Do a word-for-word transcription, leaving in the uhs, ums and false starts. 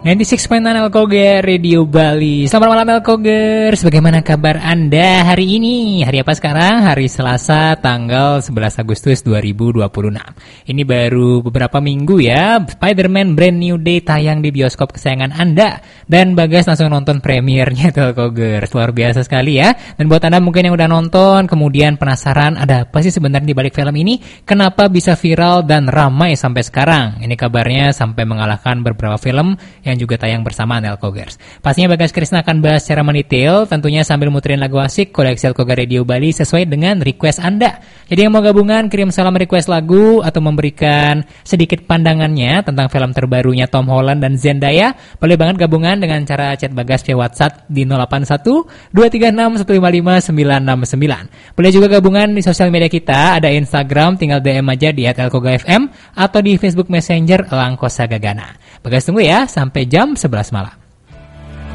sembilan puluh enam koma enam Elkoger Radio Bali. Selamat malam Elkogers. Bagaimana kabar Anda hari ini? Hari apa sekarang? Hari Selasa tanggal sebelas Agustus dua ribu dua puluh enam. Ini baru beberapa minggu ya. Spider-Man Brand New Day tayang di bioskop kesayangan Anda. Dan Bagas langsung nonton premiernya tuh Elkogers. Luar biasa sekali ya. Dan buat Anda mungkin yang udah nonton kemudian penasaran ada apa sih sebenarnya di balik film ini? Kenapa bisa viral dan ramai sampai sekarang? Ini kabarnya sampai mengalahkan beberapa film yang juga tayang bersama Elkogers. Pastinya Bagas Krisna akan bahas secara mendetail, tentunya sambil muterin lagu asik koleksi Elkoger Radio Bali sesuai dengan request Anda. Jadi yang mau gabungan kirim salam request lagu atau memberikan sedikit pandangannya tentang film terbarunya Tom Holland dan Zendaya, boleh banget gabungan dengan cara chat Bagas via WhatsApp di nol delapan satu dua tiga enam satu lima lima sembilan enam sembilan. Boleh juga gabungan di sosial media kita, ada Instagram tinggal D M aja di at elkoga f m atau di Facebook Messenger Langkosa Gagana. Bagas tunggu ya sampai jam sebelas malam.